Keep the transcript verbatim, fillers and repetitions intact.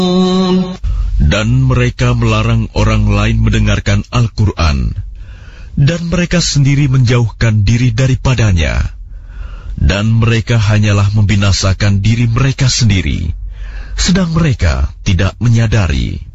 Dan mereka melarang orang lain mendengarkan Al-Quran, dan mereka sendiri menjauhkan diri daripadanya, dan mereka hanyalah membinasakan diri mereka sendiri, sedang mereka tidak menyadari.